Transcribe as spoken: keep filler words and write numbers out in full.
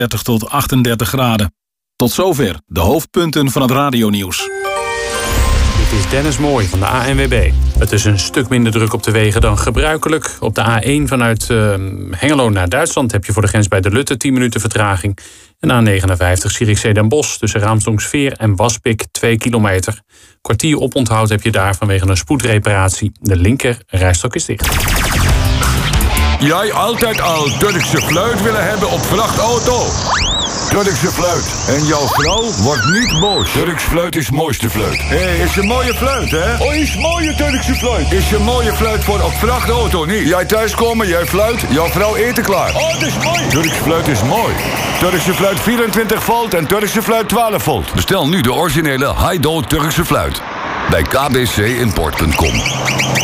dertig tot achtendertig graden. Tot zover de hoofdpunten van het radionieuws. Dit is Dennis Mooij van de A N W B. Het is een stuk minder druk op de wegen dan gebruikelijk. Op de A één vanuit uh, Hengelo naar Duitsland heb je voor de grens bij de Lutte tien minuten vertraging. En A negenenvijftig Zierikzee Den Bosch tussen Raamsdonksveer en Waspik twee kilometer. Kwartier oponthoud heb je daar vanwege een spoedreparatie. De linker rijstrook is dicht. Jij altijd al Turkse fluit willen hebben op vrachtauto? Turkse fluit. En jouw vrouw wordt niet boos. Turks fluit is mooiste fluit. Hé, hey, is een mooie fluit, hè? Oh, is mooie Turkse fluit. Is een mooie fluit voor op vrachtauto, niet? Jij thuiskomen, jij fluit, jouw vrouw eten klaar. Oh, dat is mooi. Turks fluit is mooi. Turkse fluit vierentwintig volt en Turkse fluit twaalf volt. Bestel nu de originele Haido Turkse fluit. Bij k b c import punt com.